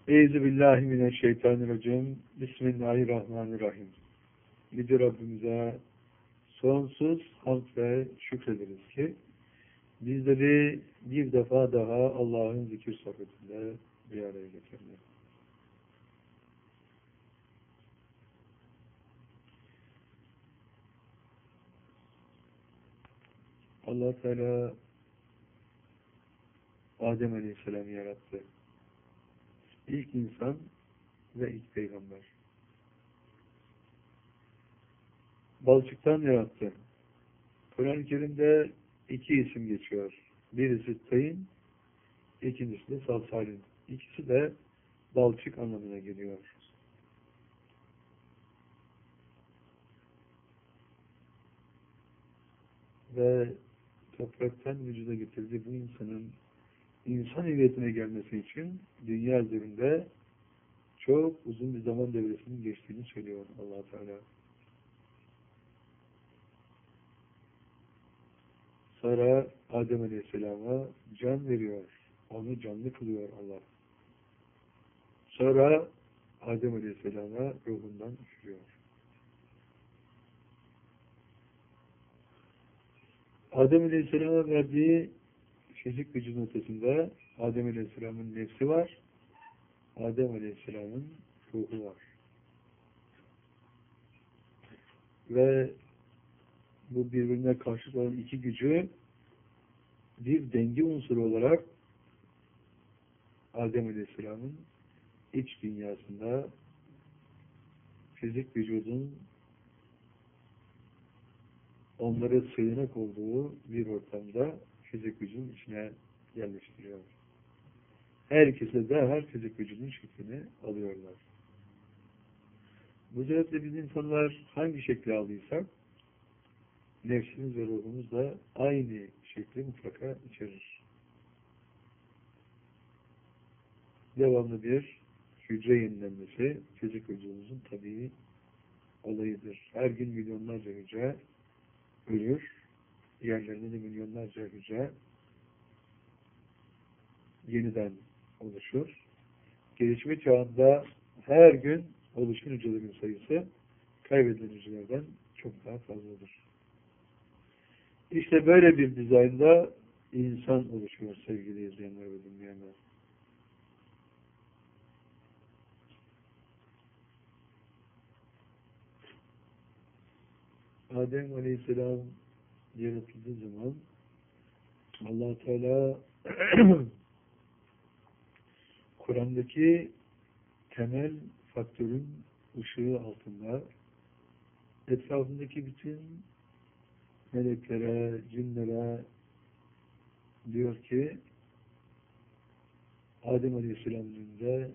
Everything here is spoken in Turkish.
Euzubillahimineşşeytanirracim. Bismillahirrahmanirrahim. Yüce Rabbimize sonsuz hamd ve şükrederiz ki bizleri bir defa daha Allah'ın zikir sohbetinde bir araya getirdi. Allah Teala Adem Aleyhisselam'ı yarattı. İlk insan ve ilk peygamber. Balçıktan yarattı. Kur'an-ı Kerim'de iki isim geçiyor. Birisi tayın, ikincisi de salsalin. İkisi de balçık anlamına geliyor. Ve topraktan vücuda getirdiği bu insanın insan hüviyetine gelmesi için dünya üzerinde çok uzun bir zaman devresinin geçtiğini söylüyor Allah Teala. Sonra Adem Aleyhisselam'a can veriyor. Onu canlı kılıyor Allah. Sonra Adem Aleyhisselam'a ruhundan üfürüyor. Adem Aleyhisselam'a verdiği fizik gücün ötesinde Adem Aleyhisselam'ın nefsi var. Adem Aleyhisselam'ın ruhu var. Ve bu birbirine karşıt olan iki gücü bir denge unsuru olarak Adem Aleyhisselam'ın iç dünyasında fizik vücudun onlara sığınak olduğu bir ortamda fizik vücudun içine yerleştiriyor. Herkese de her fizik vücudun şeklini alıyorlar. Bu sebeple biz insanlar hangi şekli aldıysak nefsimiz ve ruhumuz da aynı şekli mutlaka içerir. Devamlı bir hücre yenilenmesi fizik vücudumuzun tabii olayıdır. Her gün milyonlarca hücre ölür. Diğerlerinde de milyonlarca hücre yeniden oluşur. Gelişme çağında her gün oluşan hücrelerin sayısı kaybedilen hücrelerden çok daha fazladır. İşte böyle bir dizaynda insan oluşuyor sevgili izleyenler ve dinleyenler. Adem Aleyhisselam yaratıldığı zaman Allah Teala Kur'an'daki temel faktörün ışığı altında etrafındaki bütün meleklere, cinlere diyor ki Adem Aleyhisselam'ın önünde